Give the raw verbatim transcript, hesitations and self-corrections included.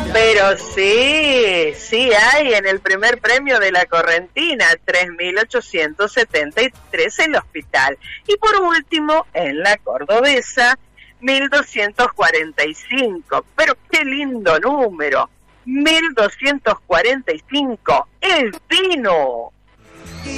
Pero sí, sí hay en el primer premio de la Correntina, tres mil ochocientos setenta y tres el hospital. Y por último, en la Cordobesa, mil doscientos cuarenta y cinco. Pero qué lindo número, mil doscientos cuarenta y cinco, el vino.